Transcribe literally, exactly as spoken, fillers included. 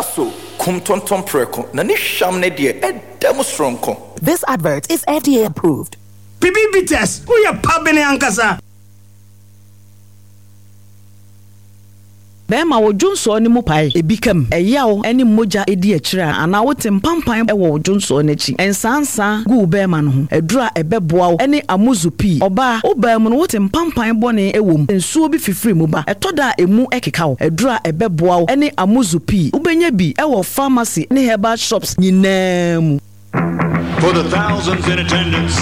so kum tonton preko na ni hwam ne de e dem stronko. This advert is F D A approved. Bibi bites, who ya pabene ankasa? Bema wo Junso ni mu pai ebikam eyawo eni moja edi akira ana wote mpampan e wo Junso n'echi ensansa gu bema no ho edura ebeboa eni amuzupi oba obam no wote mpampan bone ewom ensuo bi fifiri mu ba etoda emu ekeka wo edura ebeboa eni amuzupi ubenya bi e wo pharmacy ne herbal shops nyinaa mu. For the thousands in attendance